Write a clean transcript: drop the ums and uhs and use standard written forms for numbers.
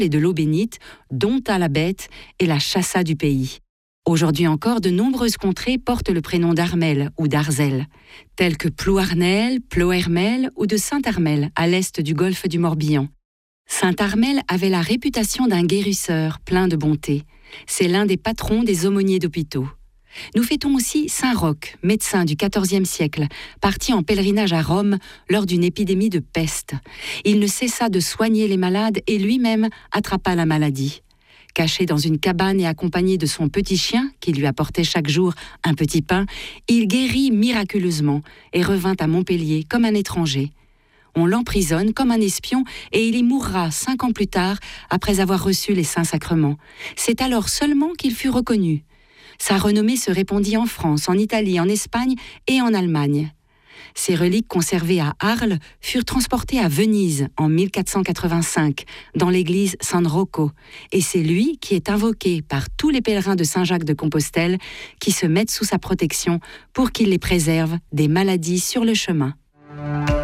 et de l'eau bénite, dompta la bête et la chassa du pays. Aujourd'hui encore, de nombreuses contrées portent le prénom d'Armel ou d'Arzel, telles que Plouarnel, Plohermel ou de Saint-Armel, à l'est du golfe du Morbihan. Saint-Armel avait la réputation d'un guérisseur plein de bonté. C'est l'un des patrons des aumôniers d'hôpitaux. Nous fêtons aussi Saint-Roch, médecin du XIVe siècle, parti en pèlerinage à Rome lors d'une épidémie de peste. Il ne cessa de soigner les malades et lui-même attrapa la maladie. Caché dans une cabane et accompagné de son petit chien, qui lui apportait chaque jour un petit pain, il guérit miraculeusement et revint à Montpellier comme un étranger. On l'emprisonne comme un espion et il y mourra 5 ans plus tard après avoir reçu les saints sacrements. C'est alors seulement qu'il fut reconnu. Sa renommée se répandit en France, en Italie, en Espagne et en Allemagne. Ses reliques conservées à Arles furent transportées à Venise en 1485, dans l'église San Rocco, et c'est lui qui est invoqué par tous les pèlerins de Saint-Jacques de Compostelle qui se mettent sous sa protection pour qu'il les préserve des maladies sur le chemin.